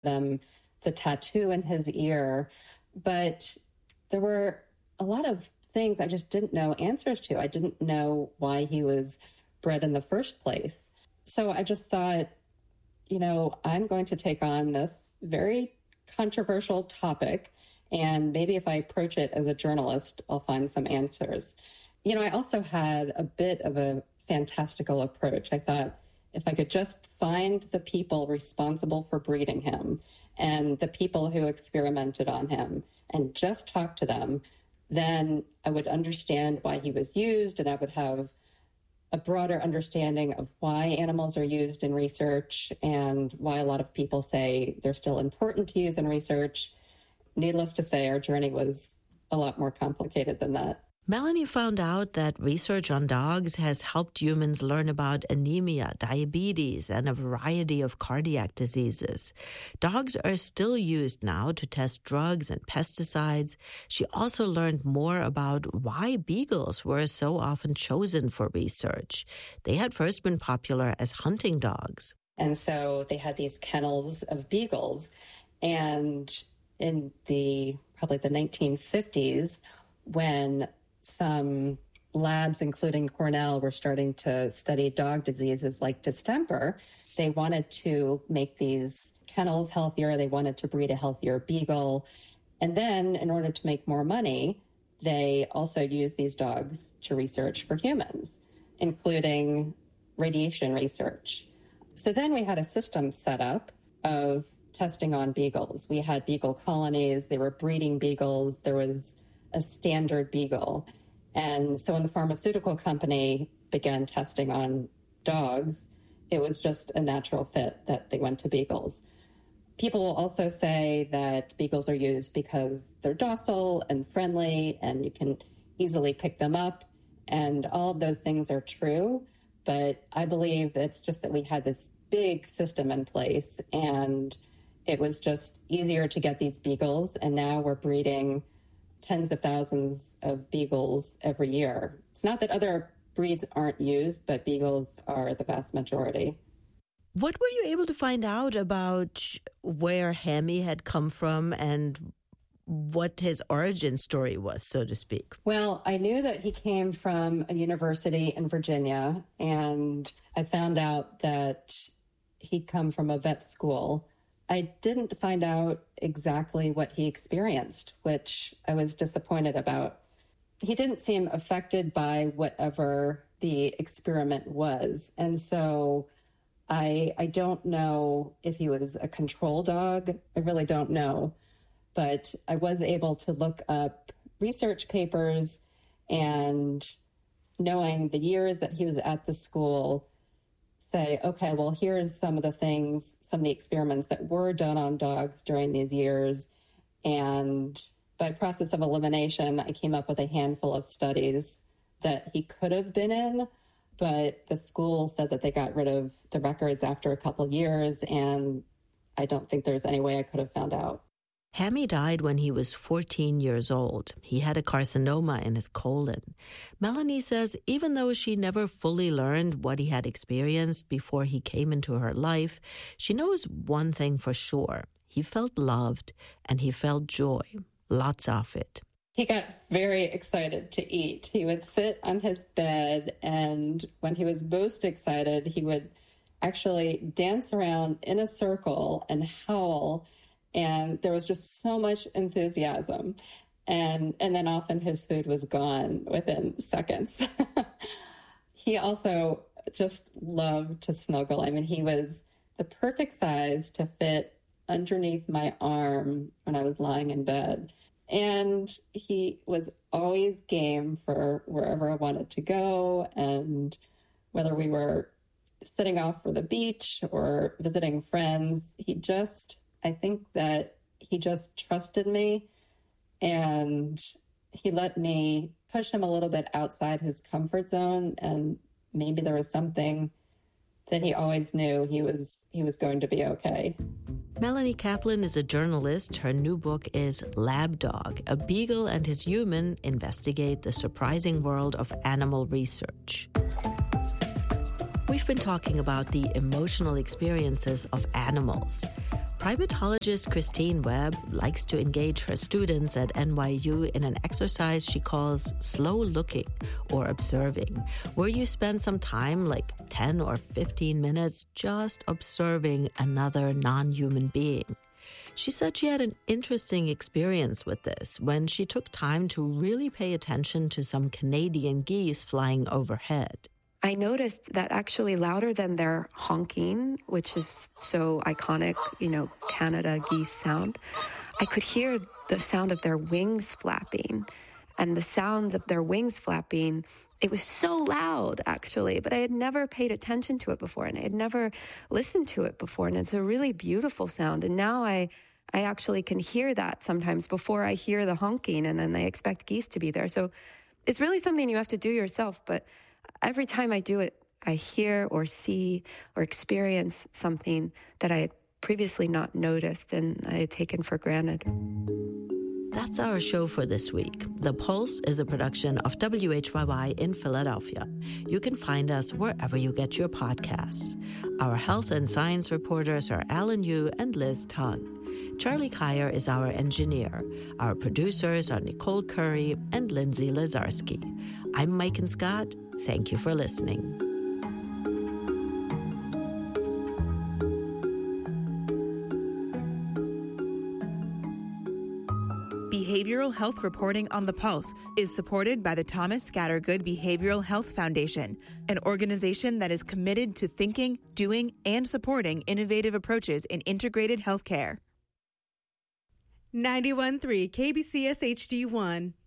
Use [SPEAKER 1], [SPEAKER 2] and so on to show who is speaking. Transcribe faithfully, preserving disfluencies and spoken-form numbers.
[SPEAKER 1] them the tattoo in his ear. But there were a lot of things I just didn't know answers to. I didn't know why he was bred in the first place. So I just thought, you know, I'm going to take on this very controversial topic. And maybe if I approach it as a journalist, I'll find some answers. You know, I also had a bit of a fantastical approach. I thought if I could just find the people responsible for breeding him and the people who experimented on him and just talk to them, then I would understand why he was used, and I would have a broader understanding of why animals are used in research and why a lot of people say they're still important to use in research. Needless to say, our journey was a lot more complicated than that.
[SPEAKER 2] Melanie found out that research on dogs has helped humans learn about anemia, diabetes, and a variety of cardiac diseases. Dogs are still used now to test drugs and pesticides. She also learned more about why beagles were so often chosen for research. They had first been popular as hunting dogs.
[SPEAKER 1] And so they had these kennels of beagles. And in the probably the nineteen fifties, when some labs, including Cornell, were starting to study dog diseases like distemper, they wanted to make these kennels healthier. They wanted to breed a healthier beagle. And then in order to make more money, they also used these dogs to research for humans, including radiation research. So then we had a system set up of testing on beagles. We had beagle colonies. They were breeding beagles. There was a standard beagle. And so when the pharmaceutical company began testing on dogs, it was just a natural fit that they went to beagles. People will also say that beagles are used because they're docile and friendly and you can easily pick them up. And all of those things are true. But I believe it's just that we had this big system in place and it was just easier to get these beagles. And now we're breeding tens of thousands of beagles every year. It's not that other breeds aren't used, but beagles are the vast majority.
[SPEAKER 2] What were you able to find out about where Hammy had come from and what his origin story was, so to speak?
[SPEAKER 1] Well, I knew that he came from a university in Virginia, and I found out that he'd come from a vet school. I didn't find out exactly what he experienced, which I was disappointed about. He didn't seem affected by whatever the experiment was. And so I, I don't know if he was a control dog. I really don't know. But I was able to look up research papers, and knowing the years that he was at the school, say, okay, well, here's some of the things, some of the experiments that were done on dogs during these years. And by process of elimination, I came up with a handful of studies that he could have been in, but the school said that they got rid of the records after a couple of years, and I don't think there's any way I could have found out.
[SPEAKER 2] Hammy died when he was fourteen years old. He had a carcinoma in his colon. Melanie says even though she never fully learned what he had experienced before he came into her life, she knows one thing for sure. He felt loved and he felt joy, lots of it.
[SPEAKER 1] He got very excited to eat. He would sit on his bed, and when he was most excited, he would actually dance around in a circle and howl. And there was just so much enthusiasm. And and then often his food was gone within seconds. He also just loved to snuggle. I mean, he was the perfect size to fit underneath my arm when I was lying in bed. And he was always game for wherever I wanted to go. And whether we were sitting off for the beach or visiting friends, he just... I think that he just trusted me, and he let me push him a little bit outside his comfort zone. And maybe there was something that he always knew he was he was going to be okay.
[SPEAKER 2] Melanie Kaplan is a journalist. Her new book is Lab Dog, A Beagle and His Human Investigate the Surprising World of Animal Research. We've been talking about the emotional experiences of animals. Primatologist Christine Webb likes to engage her students at N Y U in an exercise she calls slow looking or observing, where you spend some time, like ten or fifteen minutes, just observing another non-human being. She said she had an interesting experience with this when she took time to really pay attention to some Canadian geese flying overhead.
[SPEAKER 3] I noticed that actually louder than their honking, which is so iconic, you know, Canada geese sound, I could hear the sound of their wings flapping. And the sounds of their wings flapping, it was so loud, actually, but I had never paid attention to it before, and I had never listened to it before. And it's a really beautiful sound. And now I, I actually can hear that sometimes before I hear the honking, and then I expect geese to be there. So it's really something you have to do yourself, but every time I do it, I hear or see or experience something that I had previously not noticed and I had taken for granted.
[SPEAKER 2] That's our show for this week. The Pulse is a production of W H Y Y in Philadelphia. You can find us wherever you get your podcasts. Our health and science reporters are Alan Yu and Liz Tung. Charlie Kyer is our engineer. Our producers are Nicole Curry and Lindsay Lazarski. I'm Mike Scott. Thank you for listening.
[SPEAKER 4] Behavioral health reporting on the Pulse is supported by the Thomas Scattergood Behavioral Health Foundation, an organization that is committed to thinking, doing, and supporting innovative approaches in integrated healthcare.
[SPEAKER 5] ninety-one point three K B C S H D one.